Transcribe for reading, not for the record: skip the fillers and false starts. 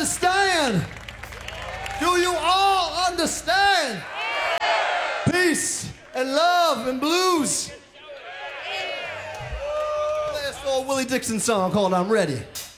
understand? Do you all understand? Peace and love and blues. Play us an old Willie Dixon song called I'm Ready.